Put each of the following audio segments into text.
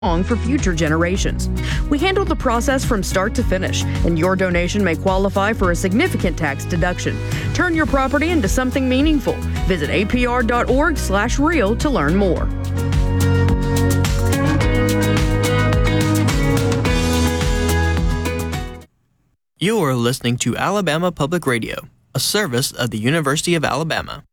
for future generations. We handle the process from start to finish, and your donation may qualify for a significant tax deduction. Turn your property into something meaningful. Visit apr.org/real to learn more. You are listening to Alabama Public Radio, a service of the University of Alabama.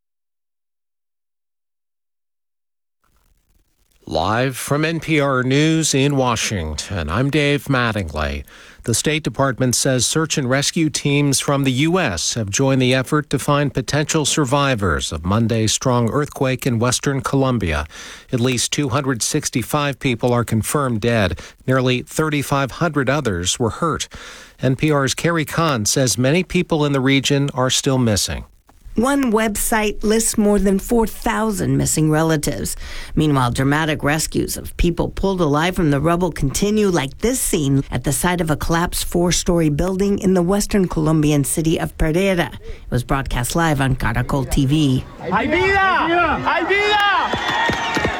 Live from NPR News in Washington, I'm Dave Mattingly. The State Department says search and rescue teams from the U.S. have joined the effort to find potential survivors of Monday's strong earthquake in western Colombia. At least 265 people are confirmed dead. Nearly 3,500 others were hurt. NPR's Carrie Kahn says many people in the region are still missing. One website lists more than 4,000 missing relatives. Meanwhile, dramatic rescues of people pulled alive from the rubble continue, like this scene at the site of a collapsed 4-story building in the western Colombian city of Pereira. It was broadcast live on Caracol TV. ¡Hay vida! ¡Hay vida!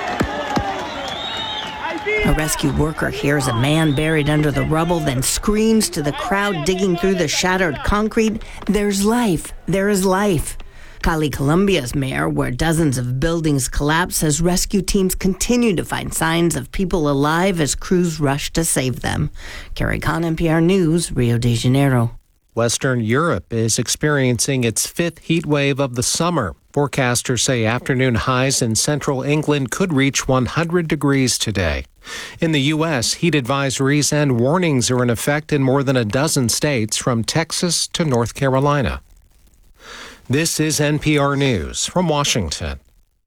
A rescue worker hears a man buried under the rubble, then screams to the crowd digging through the shattered concrete, "There's life! There is life!" Cali, Colombia's mayor, where dozens of buildings collapsed, says rescue teams continue to find signs of people alive as crews rush to save them. Carrie Kahn, NPR News, Rio de Janeiro. Western Europe is experiencing its fifth heat wave of the summer. Forecasters say afternoon highs in central England could reach 100 degrees today. In the U.S., heat advisories and warnings are in effect in more than a dozen states, from Texas to North Carolina. This is NPR News from Washington.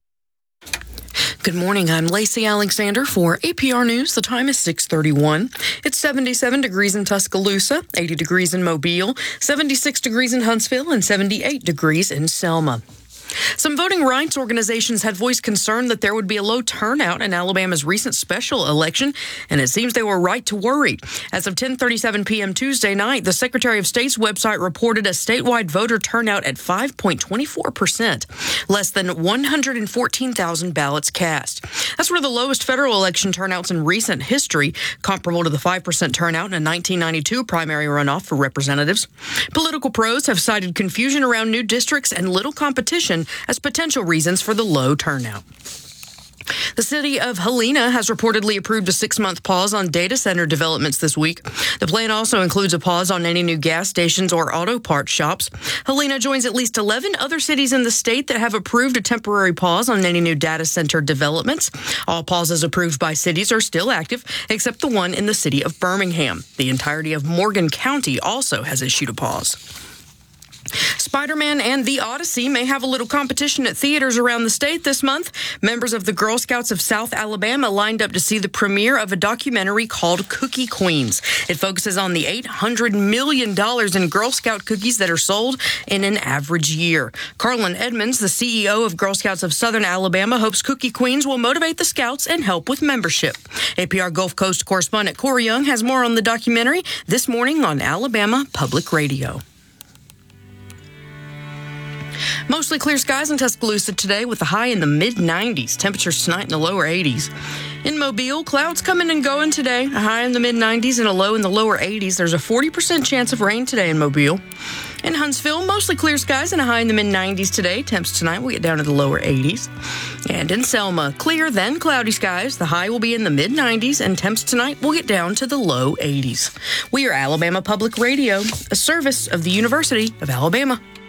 Good morning. I'm Lacey Alexander for APR News. The time is 6:31. It's 77 degrees in Tuscaloosa, 80 degrees in Mobile, 76 degrees in Huntsville, and 78 degrees in Selma. Some voting rights organizations had voiced concern that there would be a low turnout in Alabama's recent special election, and it seems they were right to worry. As of 10:37 p.m. Tuesday night, the Secretary of State's website reported a statewide voter turnout at 5.24%, less than 114,000 ballots cast. That's one of the lowest federal election turnouts in recent history, comparable to the 5% turnout in a 1992 primary runoff for representatives. Political pros have cited confusion around new districts and little competition as potential reasons for the low turnout. The city of Helena has reportedly approved a 6-month pause on data center developments this week. The plan also includes a pause on any new gas stations or auto parts shops. Helena joins at least 11 other cities in the state that have approved a temporary pause on any new data center developments. All pauses approved by cities are still active, except the one in the city of Birmingham. The entirety of Morgan County also has issued a pause. Spider-Man and The Odyssey may have a little competition at theaters around the state this month. Members of the Girl Scouts of South Alabama lined up to see the premiere of a documentary called Cookie Queens. It focuses on the $800 million in Girl Scout cookies that are sold in an average year. Carlin Edmonds, the CEO of Girl Scouts of Southern Alabama, hopes Cookie Queens will motivate the Scouts and help with membership. APR Gulf Coast correspondent Corey Young has more on the documentary this morning on Alabama Public Radio. Mostly clear skies in Tuscaloosa today with a high in the mid-90s. Temperatures tonight in the lower 80s. In Mobile, clouds coming and going today. A high in the mid-90s and a low in the lower 80s. There's a 40% chance of rain today in Mobile. In Huntsville, mostly clear skies and a high in the mid-90s today. Temps tonight will get down to the lower 80s. And in Selma, clear then cloudy skies. The high will be in the mid-90s and temps tonight will get down to the low 80s. We are Alabama Public Radio, a service of the University of Alabama.